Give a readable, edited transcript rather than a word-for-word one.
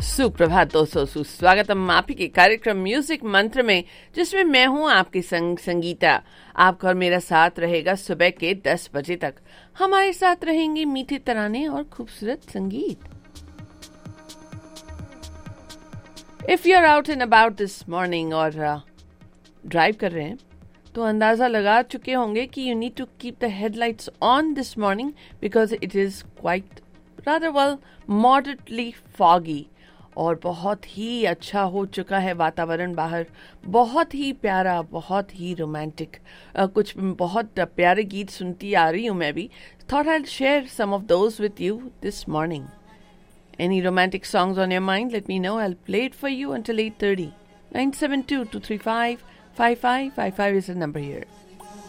सुप्रभात दोस्तों, सुस्वागतम आप ही के कार्यक्रम म्यूजिक मंत्र में, जिसमें मैं हूं आपकी संगीता। आपका और मेरा साथ रहेगा सुबह के 10 बजे तक। हमारे साथ रहेंगे मीठे तराने और खूबसूरत संगीत। If you are out and about this morning और ड्राइव कर रहे हैं तो अंदाजा लगा चुके होंगे कि you need to keep the headlights on this morning because it is quite rather well moderately foggy और बहुत ही अच्छा हो चुका है वातावरण बाहर। बहुत ही प्यारा, बहुत ही रोमांटिक, कुछ बहुत प्यारे गीत सुनती आ रही हूँ मैं भी। Thought I'll share some of those with you this morning. Any romantic songs on your mind? Let me know. I'll play it for you until 8:30. 972-235-5555 is the number here.